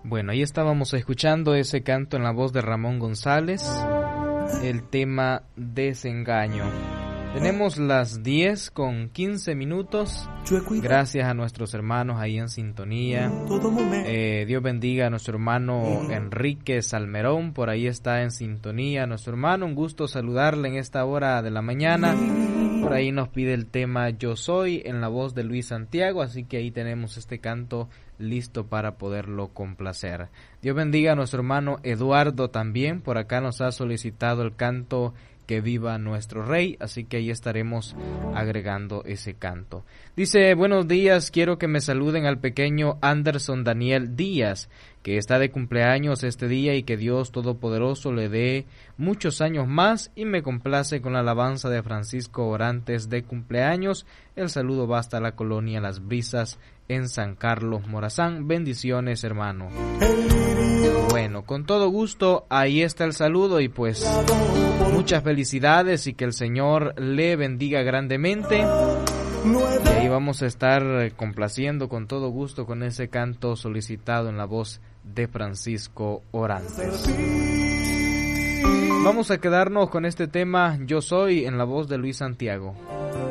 Bueno, ahí estábamos escuchando ese canto en la voz de Ramón González, el tema Desengaño. Tenemos las 10:15. Gracias a nuestros hermanos ahí en sintonía. Dios bendiga a nuestro hermano Enrique Salmerón, por ahí está en sintonía. Nuestro hermano, un gusto saludarle en esta hora de la mañana. Por ahí nos pide el tema Yo Soy en la voz de Luis Santiago, así que ahí tenemos este canto listo para poderlo complacer. Dios bendiga a nuestro hermano Eduardo también, por acá nos ha solicitado el canto Que Viva Nuestro Rey, así que ahí estaremos agregando ese canto. Dice, buenos días, quiero que me saluden al pequeño Anderson Daniel Díaz, que está de cumpleaños este día y que Dios Todopoderoso le dé muchos años más, y me complace con la alabanza de Francisco Orantes de cumpleaños. El saludo va hasta la colonia Las Brisas en San Carlos Morazán. Bendiciones, hermano. Bueno, con todo gusto, ahí está el saludo y pues muchas felicidades y que el Señor le bendiga grandemente. Y ahí vamos a estar complaciendo con todo gusto con ese canto solicitado en la voz de Francisco Orantes. Vamos a quedarnos con este tema Yo Soy en la voz de Luis Santiago.